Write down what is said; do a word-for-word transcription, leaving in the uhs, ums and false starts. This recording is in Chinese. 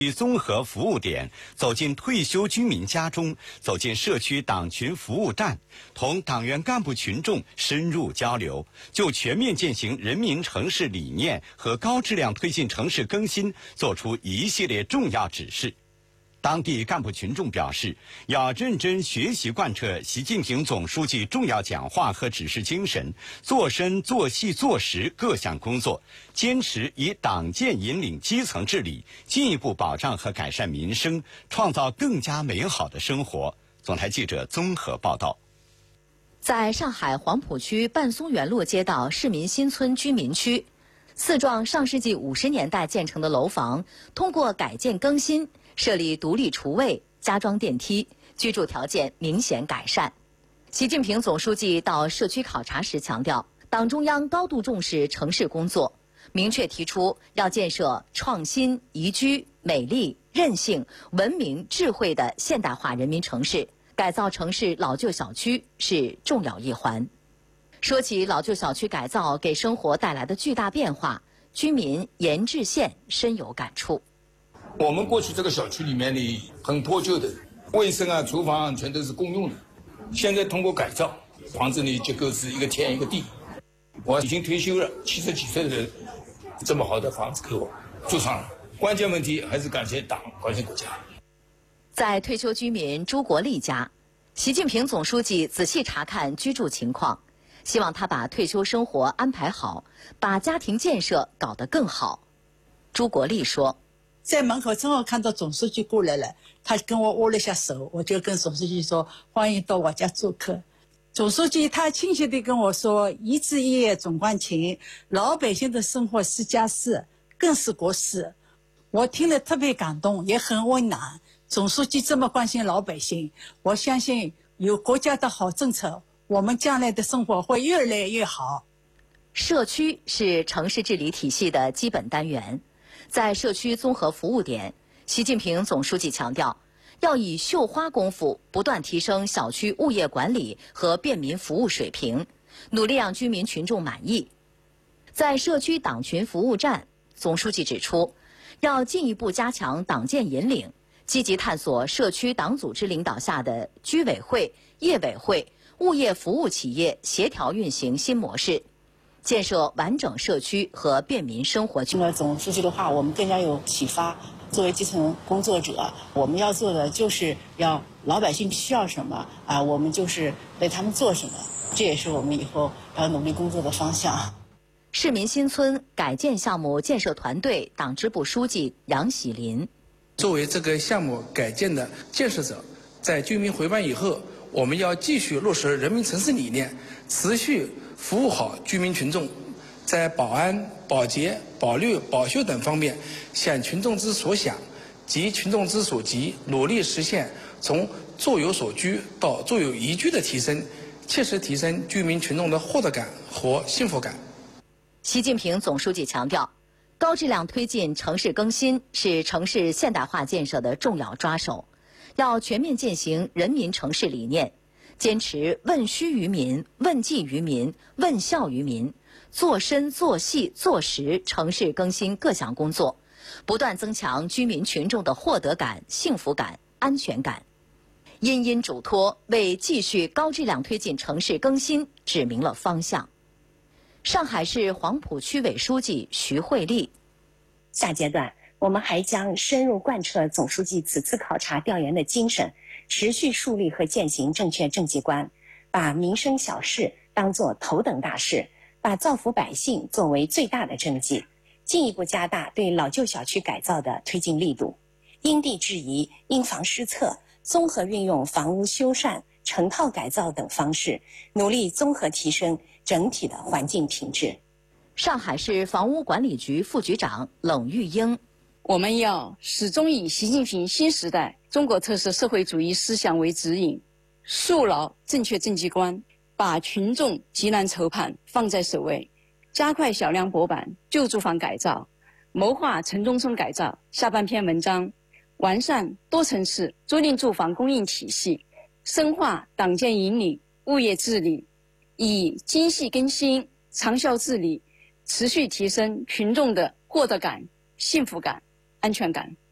综合服务点，走进退休居民家中，走进社区党群服务站，同党员干部群众深入交流，就全面践行人民城市理念和高质量推进城市更新作出一系列重要指示。当地干部群众表示，要认真学习贯彻习近平总书记重要讲话和指示精神，做深做细做实各项工作，坚持以党建引领基层治理，进一步保障和改善民生，创造更加美好的生活。总台记者综合报道。 在上海黄浦区半松园路街道市民新村居民区，四幢上世纪五十年代建成的楼房，通过改建更新，设立独立厨卫、加装电梯，居住条件明显改善。习近平总书记到社区考察时强调，党中央高度重视城市工作，明确提出要建设创新、宜居、美丽、韧性、文明、智慧的现代化人民城市，改造城市老旧小区是重要一环。说起老旧小区改造给生活带来的巨大变化，居民严志宪深有感触。 我们过去这个小区里面的很破旧的，卫生啊、厨房全都是公用的。现在通过改造，房子里结构是一个天一个地。我已经退休了，七十几岁的人，这么好的房子给我住上了。关键问题还是感谢党，感谢国家。 在退休居民朱国立家，习近平总书记仔细查看居住情况，希望他把退休生活安排好，把家庭建设搞得更好。朱国立说， 在门口正好看到总书记过来了，他跟我握了一下手，我就跟总书记说欢迎到我家做客。总书记他清晰地跟我说，一枝一叶总关情，老百姓的生活是家事，更是国事。我听了特别感动，也很温暖。总书记这么关心老百姓，我相信有国家的好政策，我们将来的生活会越来越好。 社区是城市治理体系的基本单元。在社区综合服务点，习近平总书记强调，要以绣花功夫不断提升小区物业管理和便民服务水平，努力让居民群众满意。在社区党群服务站，总书记指出，要进一步加强党建引领，积极探索社区党组织领导下的居委会、业委会、物业服务企业协调运行新模式，建设完整社区和便民生活区。 听了总书记的话，我们更加有启发。作为基层工作者，我们要做的就是要老百姓需要什么啊，我们就是为他们做什么，这也是我们以后要努力工作的方向。 市民新村改建项目建设团队党支部书记杨喜林， 作为这个项目改建的建设者，在居民回办以后，我们要继续落实人民城市理念，持续服务好居民群众，在保安、保洁、保绿、保修等方面想群众之所想，急群众之所急，努力实现从作有所居到作有宜居的提升，切实提升居民群众的获得感和幸福感。 习近平总书记强调，高质量推进城市更新是城市现代化建设的重要抓手，要全面践行人民城市理念，坚持问需于民、问计于民、问效于民，做深做细做实城市更新各项工作，不断增强居民群众的获得感、幸福感、安全感。殷殷嘱托，为继续高质量推进城市更新指明了方向。上海市黄浦区委书记徐慧丽， 下阶段我们还将深入贯彻总书记此次考察调研的精神，持续树立和践行正确政绩观，把民生小事当作头等大事，把造福百姓作为最大的政绩，进一步加大对老旧小区改造的推进力度，因地制宜、因房施策，综合运用房屋修缮、成套改造等方式，努力综合提升整体的环境品质。 上海市房屋管理局副局长冷玉英， 我们要始终以习近平新时代中国特色社会主义思想为指引，树牢正确政绩观，把群众急难愁盼放在首位，加快小量薄板旧住房改造，谋划城中村改造。下半篇文章，完善多层次租赁住房供应体系，深化党建引领、物业治理，以精细更新、长效治理，持续提升群众的获得感、幸福感、安全感。